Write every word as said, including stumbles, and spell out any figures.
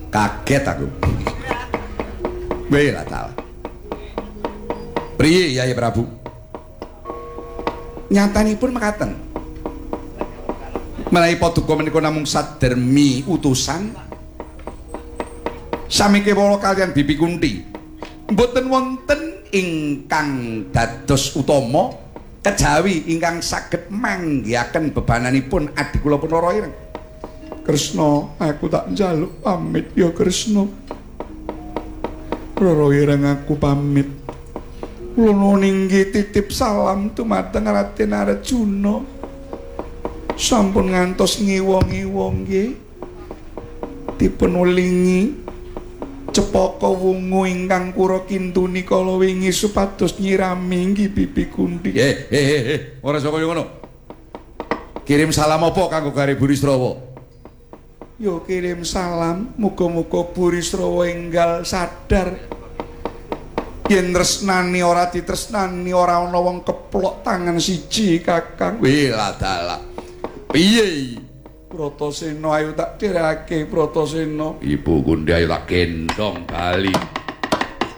Kaget aku. Weh lah ta. Priye Yai Prabu? Nyatanipun mekaten. Menawi paduka menika namung sadermi utusan sami kewala kaliyan Bibi Kunti. Mboten wonten ingkang dados utama kejawi ingkang saged manggihaken bebananipun adi kula pun Rara Ireng. Kresna, aku tak njaluk pamit ya Kresna. Rara Ireng aku pamit. Kula ninggi titip salam dumateng Raden Arjuna. Sampun ngantos ngiwa-ngiwa nggih. Dipun welingi cepaka wungu ingkang kura kintuni kala wingi supados nyirami nggih Bibi Kunti. Eh, eh, eh, eh, ora saka ngono. Kirim salam apa kanggo Gare Burisrawa? Yo kirim salam, muga-muga Burisrawa enggal sadar yen tresnani ora ditresnani ora ana wong keplok tangan siji Kakang. Wih lah dalah. Piye? Bratasena ayo tak dirake Bratasena. Ibu Kunti ayo tak gendong bali.